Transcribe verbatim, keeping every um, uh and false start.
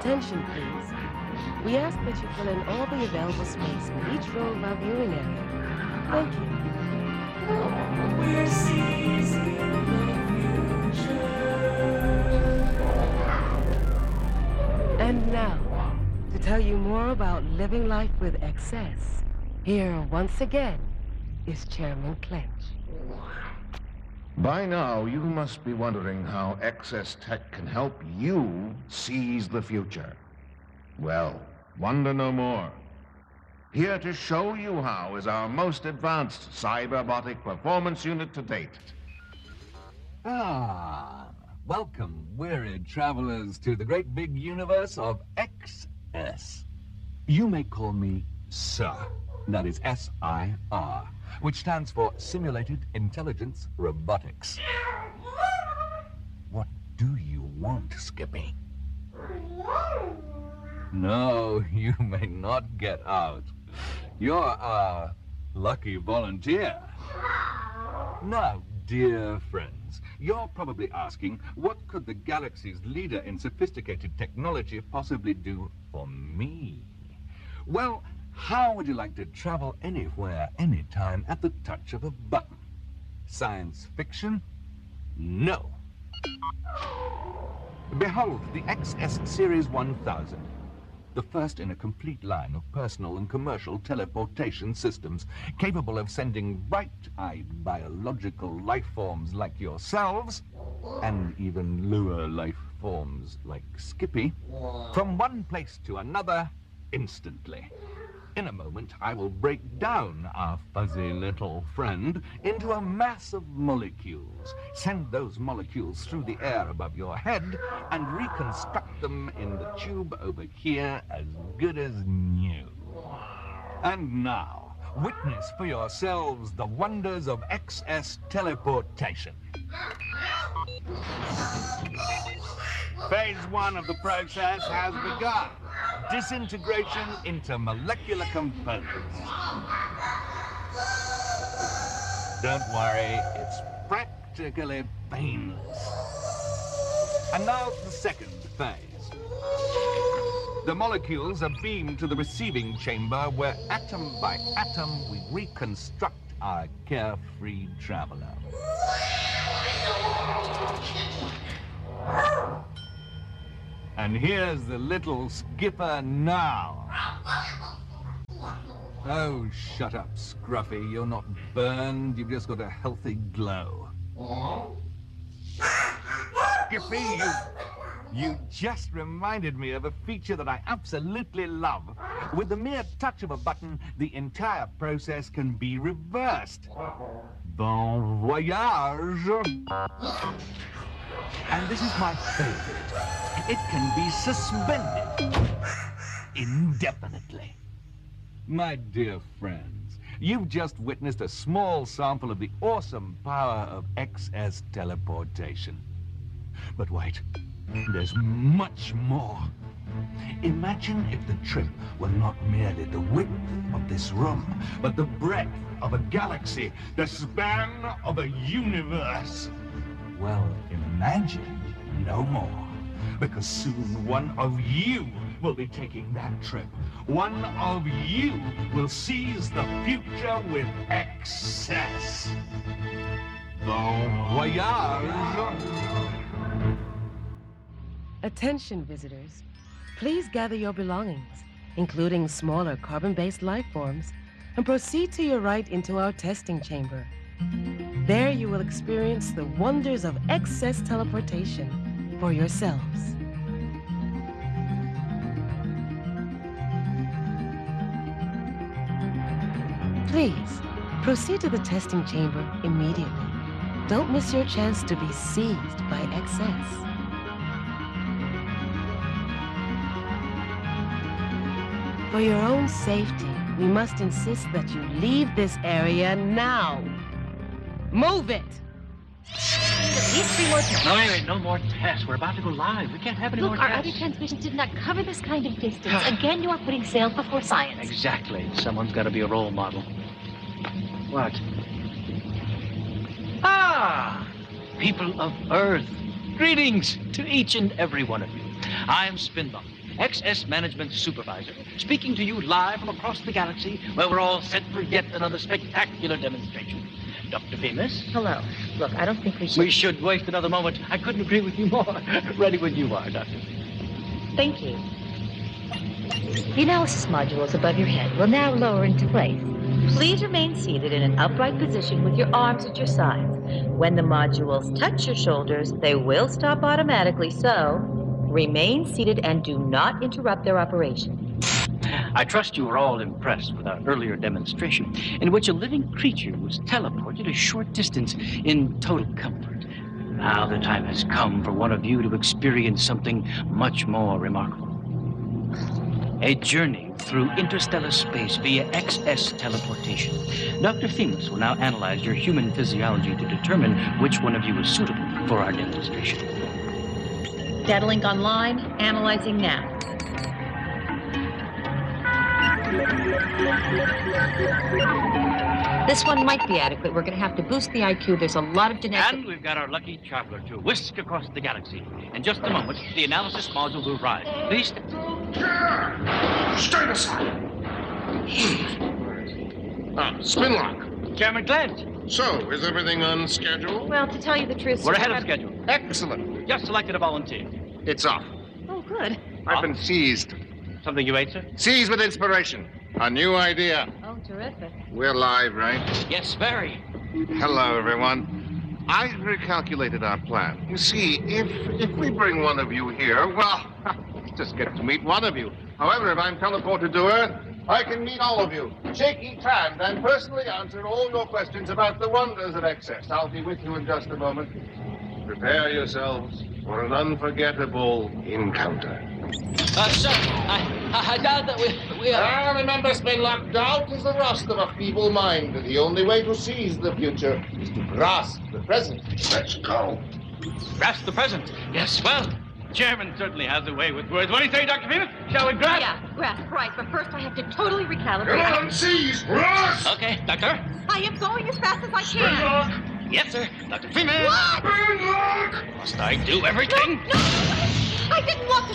Attention, please. We ask that you fill in all the available space in each row of our viewing area. Thank you. We're seizing the future. And now, to tell you more about living life with excess, here once again is Chairman Clench. By now, you must be wondering how Excess Tech can help you seize the future. Well, wonder no more. Here to show you how is our most advanced cyberbotic performance unit to date. Ah, welcome, weary travelers, to the great big universe of X S. You may call me Sir. That is S I R, which stands for Simulated Intelligence Robotics. What do you want, Skippy? No, you may not get out. You're a lucky volunteer. Now, dear friends, you're probably asking, what could the galaxy's leader in sophisticated technology possibly do for me? Well, how would you like to travel anywhere, anytime, at the touch of a button? Science fiction? No. Behold, the X S Series one thousand. The first in a complete line of personal and commercial teleportation systems, capable of sending bright-eyed biological life forms like yourselves, and even lower life forms like Skippy, from one place to another instantly. In a moment, I will break down our fuzzy little friend into a mass of molecules, send those molecules through the air above your head, and reconstruct them in the tube over here as good as new. And now, witness for yourselves the wonders of X S teleportation. Phase one of the process has begun. Disintegration into molecular components. Don't worry, it's practically painless. And now the second phase. The molecules are beamed to the receiving chamber where atom by atom we reconstruct our carefree traveler. And here's the little skipper now. Oh, shut up, Scruffy. You're not burned. You've just got a healthy glow. Skippy, you... You just reminded me of a feature that I absolutely love. With the mere touch of a button, the entire process can be reversed. Bon voyage. And this is my favorite. It can be suspended indefinitely. My dear friends, you've just witnessed a small sample of the awesome power of X S teleportation. But wait, there's much more. Imagine if the trip were not merely the width of this room, but the breadth of a galaxy, the span of a universe. Well, imagine no more, because soon one of you will be taking that trip. One of you will seize the future with excess. Bon voyage. Attention, visitors. Please gather your belongings, including smaller carbon-based life forms, and proceed to your right into our testing chamber. There you will experience the wonders of excess teleportation for yourselves. Please, proceed to the testing chamber immediately. Don't miss your chance to be seized by excess. For your own safety, we must insist that you leave this area now. Move it! At least three more tests. No, wait, wait, no more tests. We're about to go live. We can't have any Look, more our tests. other transmissions did not cover this kind of distance. Again, you are putting sales before science. Exactly. Someone's got to be a role model. What? Ah! People of Earth. Greetings to each and every one of you. I am Spinbum, X S Management Supervisor, speaking to you live from across the galaxy, where we're all set for yet another spectacular demonstration. Doctor Famous? Hello. Look, I don't think we should... We should waste another moment. I couldn't agree with you more. Ready when you are, Doctor. Thank you. The analysis modules above your head will now lower into place. Please remain seated in an upright position with your arms at your sides. When the modules touch your shoulders, they will stop automatically, so remain seated and do not interrupt their operation. I trust you were all impressed with our earlier demonstration, in which a living creature was teleported a short distance in total comfort. Now the time has come for one of you to experience something much more remarkable. A journey through interstellar space via X S teleportation. Doctor Themis will now analyze your human physiology to determine which one of you is suitable for our demonstration. Data link online, analyzing now. This one might be adequate. We're going to have to boost the I Q. There's a lot of genetic... And we've got our lucky traveler to whisk across the galaxy. In just a moment, the analysis module will arrive. Please... Straight aside. Ah, Spinlock. Chairman Glenn. So, is everything on schedule? Well, to tell you the truth... We're sir, ahead of I'm- schedule. Excellent. Just selected a volunteer. It's off. Oh, good. I've been seized. Something you ate, sir? Seized with inspiration. A new idea. Oh, terrific. We're live, right? Yes, very. Hello, everyone. I recalculated our plan. You see, if if we bring one of you here, well, just get to meet one of you. However, if I'm teleported to Earth, I can meet all of you, shake each hand, and personally answer all your questions about the wonders of X S. I'll be with you in just a moment. Prepare yourselves for an unforgettable encounter. Uh, sir, I, I, I doubt that we... we are... Ah, remember, Spinlock, doubt is the rust of a feeble mind. The only way to seize the future is to grasp the present. Let's go. Grasp the present. Yes, well, Chairman certainly has a way with words. What do you say, Doctor Phoenix? Shall we grasp? Yeah, grasp, right. But first I have to totally recalibrate. Come on, seize! Rush! Okay, Doctor. I am going as fast as I can. Spinlock! Yes, sir. Doctor Phoenix. What? Spinlock! Must I do everything? No, no, I didn't want to